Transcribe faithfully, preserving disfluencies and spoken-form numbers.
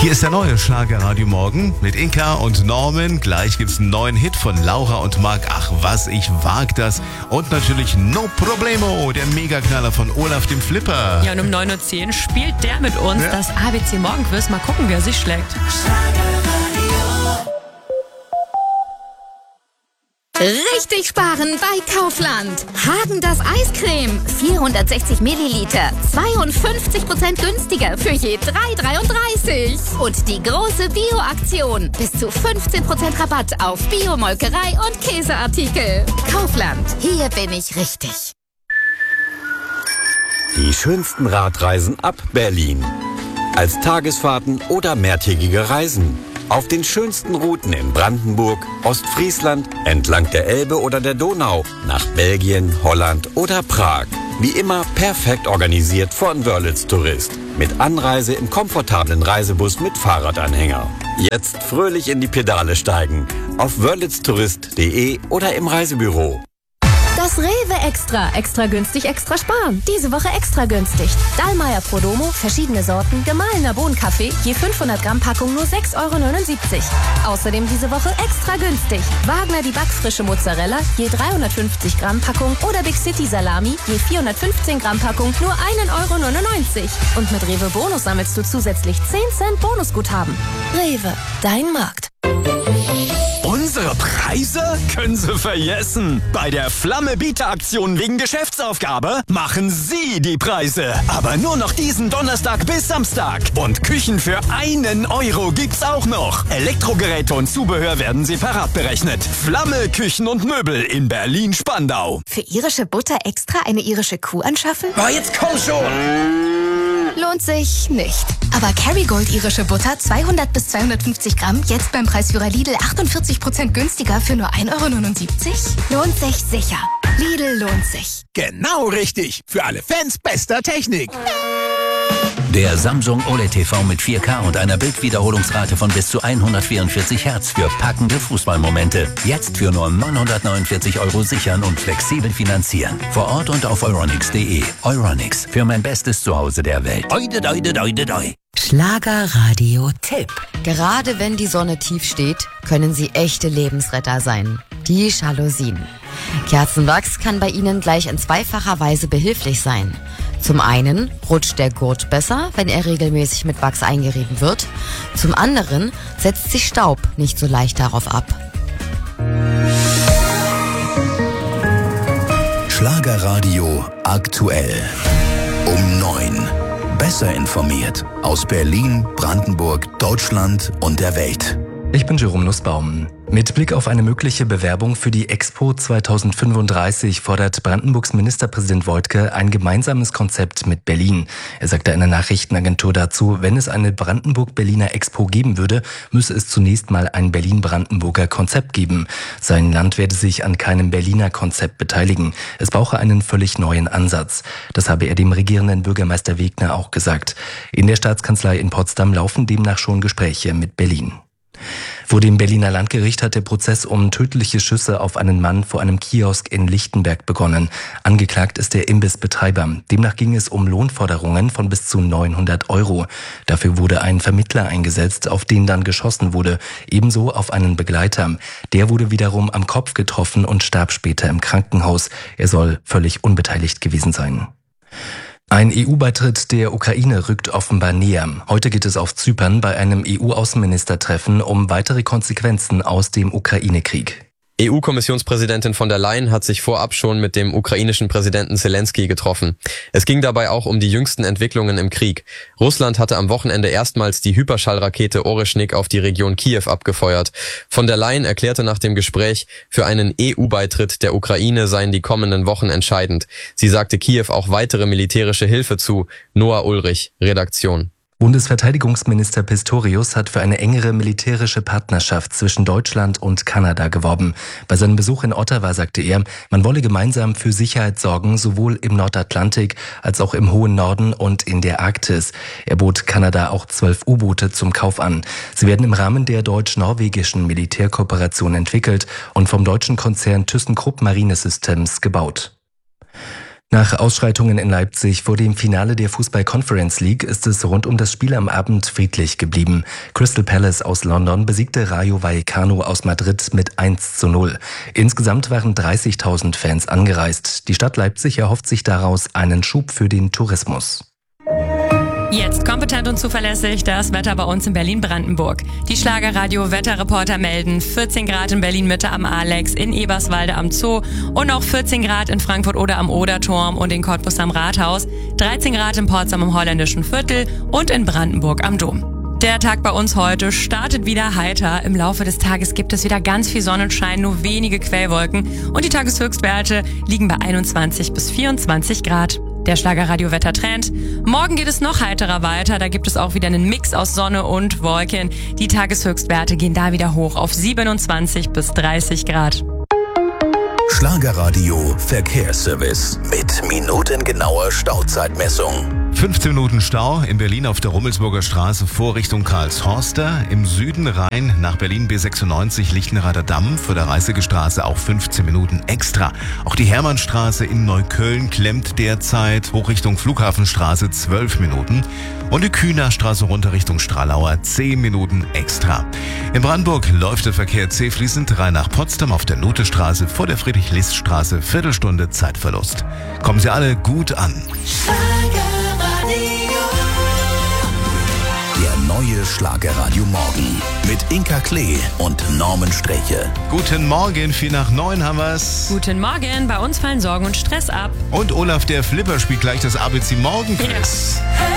Hier ist der neue Schlagerradio Morgen mit Inka und Norman. Gleich gibt's einen neuen Hit von Laura und Marc. Ach was, ich wag das. Und natürlich No Problemo, der Megaknaller von Olaf dem Flipper. Ja, und um neun Uhr zehn spielt der mit uns ja. das A B C Morgenquiz. Mal gucken, wer sich schlägt. Richtig sparen bei Kaufland. Häagen-Dazs Eiscreme, vierhundertsechzig Milliliter, zweiundfünfzig Prozent günstiger für je drei Euro dreiunddreißig. Und die große Bio-Aktion, bis zu fünfzehn Prozent Rabatt auf Bio-Molkerei und Käseartikel. Kaufland, hier bin ich richtig. Die schönsten Radreisen ab Berlin. Als Tagesfahrten oder mehrtägige Reisen. Auf den schönsten Routen in Brandenburg, Ostfriesland, entlang der Elbe oder der Donau, nach Belgien, Holland oder Prag. Wie immer perfekt organisiert von Wörlitz Tourist. Mit Anreise im komfortablen Reisebus mit Fahrradanhänger. Jetzt fröhlich in die Pedale steigen. Auf wörlitztourist punkt de oder im Reisebüro. Das Rewe Extra. Extra günstig, extra sparen. Diese Woche extra günstig. Dallmayr Prodomo, verschiedene Sorten, gemahlener Bohnenkaffee, je fünfhundert Gramm Packung nur sechs Euro neunundsiebzig. Außerdem diese Woche extra günstig. Wagner die backfrische Mozzarella, je dreihundertfünfzig Gramm Packung oder Big City Salami, je vierhundertfünfzehn Gramm Packung nur ein Euro neunundneunzig. Und mit Rewe Bonus sammelst du zusätzlich zehn Cent Bonusguthaben. Rewe, dein Markt. Unsere Preise können Sie vergessen. Bei der Flamme-Bieter-Aktion wegen Geschäftsaufgabe machen Sie die Preise. Aber nur noch diesen Donnerstag bis Samstag. Und Küchen für einen Euro gibt's auch noch. Elektrogeräte und Zubehör werden separat berechnet. Flamme, Küchen und Möbel in Berlin-Spandau. Für irische Butter extra eine irische Kuh anschaffen? Oh, jetzt komm schon! Lohnt sich nicht. Aber Kerrygold irische Butter zweihundert bis zweihundertfünfzig Gramm jetzt beim Preisführer Lidl achtundvierzig Prozent günstiger für nur ein Euro neunundsiebzig? Lohnt sich sicher. Lidl lohnt sich. Genau richtig. Für alle Fans bester Technik. Der Samsung O L E D T V mit vier K und einer Bildwiederholungsrate von bis zu hundertvierundvierzig Hertz für packende Fußballmomente. Jetzt für nur neunhundertneunundvierzig Euro sichern und flexibel finanzieren. Vor Ort und auf euronics punkt de. Euronics, für mein bestes Zuhause der Welt. Oide, oide, oide, oide. Schlagerradio-Tipp. Gerade wenn die Sonne tief steht, können sie echte Lebensretter sein. Die Jalousien. Kerzenwachs kann bei ihnen gleich in zweifacher Weise behilflich sein. Zum einen rutscht der Gurt besser, wenn er regelmäßig mit Wachs eingerieben wird. Zum anderen setzt sich Staub nicht so leicht darauf ab. Schlagerradio aktuell. Um neun. Besser informiert aus Berlin, Brandenburg, Deutschland und der Welt. Ich bin Jerome Nussbaum. Mit Blick auf eine mögliche Bewerbung für die Expo zweitausendfünfunddreißig fordert Brandenburgs Ministerpräsident Woidke ein gemeinsames Konzept mit Berlin. Er sagte einer Nachrichtenagentur dazu, wenn es eine Brandenburg-Berliner Expo geben würde, müsse es zunächst mal ein Berlin-Brandenburger Konzept geben. Sein Land werde sich an keinem Berliner Konzept beteiligen. Es brauche einen völlig neuen Ansatz. Das habe er dem regierenden Bürgermeister Wegner auch gesagt. In der Staatskanzlei in Potsdam laufen demnach schon Gespräche mit Berlin. Vor dem Berliner Landgericht hat der Prozess um tödliche Schüsse auf einen Mann vor einem Kiosk in Lichtenberg begonnen. Angeklagt ist der Imbissbetreiber. Demnach ging es um Lohnforderungen von bis zu neunhundert Euro. Dafür wurde ein Vermittler eingesetzt, auf den dann geschossen wurde. Ebenso auf einen Begleiter. Der wurde wiederum am Kopf getroffen und starb später im Krankenhaus. Er soll völlig unbeteiligt gewesen sein. Ein E U-Beitritt der Ukraine rückt offenbar näher. Heute geht es auf Zypern bei einem E U-Außenministertreffen um weitere Konsequenzen aus dem Ukraine-Krieg. E U-Kommissionspräsidentin von der Leyen hat sich vorab schon mit dem ukrainischen Präsidenten Zelensky getroffen. Es ging dabei auch um die jüngsten Entwicklungen im Krieg. Russland hatte am Wochenende erstmals die Hyperschallrakete Oryshnik auf die Region Kiew abgefeuert. Von der Leyen erklärte nach dem Gespräch, für einen E U-Beitritt der Ukraine seien die kommenden Wochen entscheidend. Sie sagte Kiew auch weitere militärische Hilfe zu. Noah Ulrich, Redaktion. Bundesverteidigungsminister Pistorius hat für eine engere militärische Partnerschaft zwischen Deutschland und Kanada geworben. Bei seinem Besuch in Ottawa sagte er, man wolle gemeinsam für Sicherheit sorgen, sowohl im Nordatlantik als auch im hohen Norden und in der Arktis. Er bot Kanada auch zwölf U-Boote zum Kauf an. Sie werden im Rahmen der deutsch-norwegischen Militärkooperation entwickelt und vom deutschen Konzern ThyssenKrupp Marine Systems gebaut. Nach Ausschreitungen in Leipzig vor dem Finale der Fußball-Conference League ist es rund um das Spiel am Abend friedlich geblieben. Crystal Palace aus London besiegte Rayo Vallecano aus Madrid mit eins zu null. Insgesamt waren dreißigtausend Fans angereist. Die Stadt Leipzig erhofft sich daraus einen Schub für den Tourismus. Jetzt kompetent und zuverlässig das Wetter bei uns in Berlin-Brandenburg. Die Schlagerradio-Wetterreporter melden vierzehn Grad in Berlin-Mitte am Alex, in Eberswalde am Zoo und auch vierzehn Grad in Frankfurt oder am Oderturm und in Cottbus am Rathaus, dreizehn Grad in Potsdam im Holländischen Viertel und in Brandenburg am Dom. Der Tag bei uns heute startet wieder heiter. Im Laufe des Tages gibt es wieder ganz viel Sonnenschein, nur wenige Quellwolken und die Tageshöchstwerte liegen bei einundzwanzig bis vierundzwanzig Grad. Der Schlagerradio-Wetter-Trend. Morgen geht es noch heiterer weiter. Da gibt es auch wieder einen Mix aus Sonne und Wolken. Die Tageshöchstwerte gehen da wieder hoch auf siebenundzwanzig bis dreißig Grad. Schlagerradio Verkehrsservice mit minutengenauer Stauzeitmessung. fünfzehn Minuten Stau in Berlin auf der Rummelsburger Straße Vorrichtung Karlshorster. Im Süden Rhein nach Berlin B sechsundneunzig Lichtenrader Damm vor der Reißige Straße auch fünfzehn Minuten extra. Auch die Hermannstraße in Neukölln klemmt derzeit Hochrichtung Flughafenstraße zwölf Minuten. Und die Kühnerstraße runter Richtung Stralauer zehn Minuten extra. In Brandenburg läuft der Verkehr zähfließend rein nach Potsdam auf der Notestraße vor der Friedrich-List-Straße. Viertelstunde Zeitverlust. Kommen Sie alle gut an. Der neue Schlagerradio Morgen mit Inka Klee und Norman Streche. Guten Morgen, vier nach neun haben wir's. Guten Morgen, bei uns fallen Sorgen und Stress ab. Und Olaf der Flipper spielt gleich das A B C Morgenquiz. Ja.